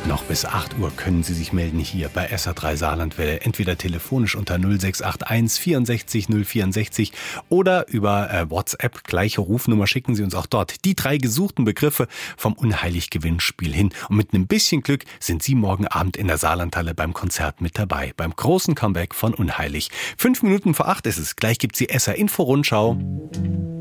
Noch bis 8 Uhr können Sie sich melden hier bei SA3 Saarlandwelle. Entweder telefonisch unter 0681 64 064 oder über WhatsApp. Gleiche Rufnummer, schicken Sie uns auch dort die 3 gesuchten Begriffe vom Unheilig-Gewinnspiel hin. Und mit einem bisschen Glück sind Sie morgen Abend in der Saarlandhalle beim Konzert mit dabei. Beim großen Comeback von Unheilig. 5 Minuten vor 8 ist es. Gleich gibt's die SA-Info-Rundschau.